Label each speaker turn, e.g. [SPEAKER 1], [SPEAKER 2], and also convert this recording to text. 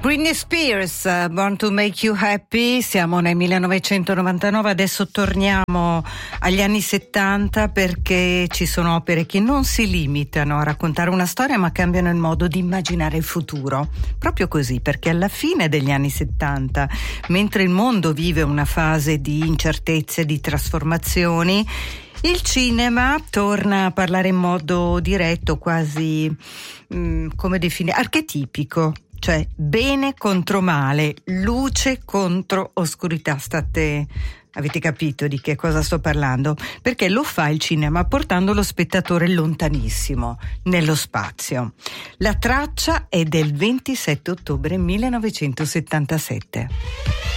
[SPEAKER 1] Britney Spears, Born to Make You Happy. Siamo nel 1999, adesso torniamo agli anni 70 perché ci sono opere che non si limitano a raccontare una storia ma cambiano il modo di immaginare il futuro. Proprio così, perché alla fine degli anni 70, mentre il mondo vive una fase di incertezze, di trasformazioni, il cinema torna a parlare in modo diretto, quasi come definire, archetipico. Cioè bene contro male, luce contro oscurità. Avete capito di che cosa sto parlando? Perché lo fa il cinema portando lo spettatore lontanissimo, nello spazio. La traccia è del 27 ottobre 1977.